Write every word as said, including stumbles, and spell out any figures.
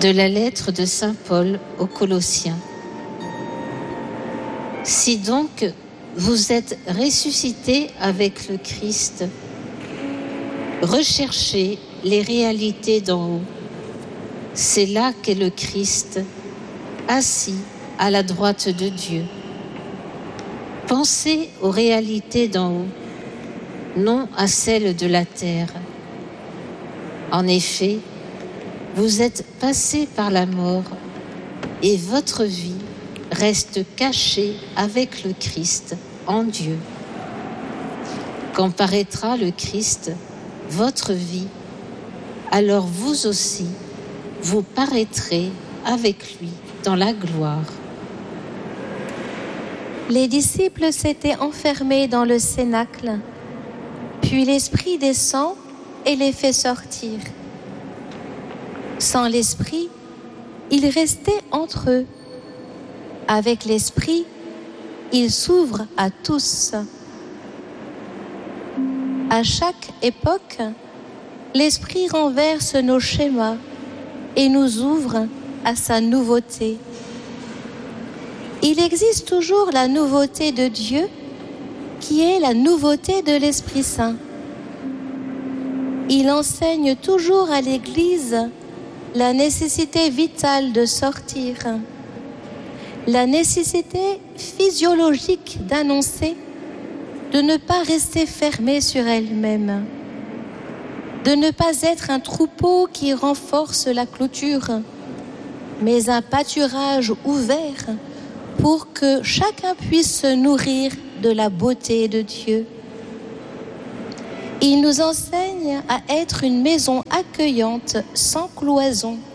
De la lettre de saint Paul aux Colossiens. Si donc vous êtes ressuscités avec le Christ, recherchez les réalités d'en haut. C'est là qu'est le Christ, assis à la droite de Dieu. Pensez aux réalités d'en haut, non à celles de la terre. En effet, vous êtes passés par la mort et votre vie reste cachée avec le Christ en Dieu. Quand paraîtra le Christ, votre vie, alors vous aussi, vous paraîtrez avec lui dans la gloire. Les disciples s'étaient enfermés dans le cénacle, puis l'Esprit descend et les fait sortir. Sans l'Esprit, ils restaient entre eux. Avec l'Esprit, ils s'ouvrent à tous. À chaque époque, l'Esprit renverse nos schémas et nous ouvre à sa nouveauté. Il existe toujours la nouveauté de Dieu, qui est la nouveauté de l'Esprit Saint. Il enseigne toujours à l'Église la nécessité vitale de sortir, la nécessité physiologique d'annoncer, de ne pas rester fermée sur elle-même, de ne pas être un troupeau qui renforce la clôture, mais un pâturage ouvert pour que chacun puisse se nourrir de la beauté de Dieu. Il nous enseigne à être une maison accueillante sans cloison,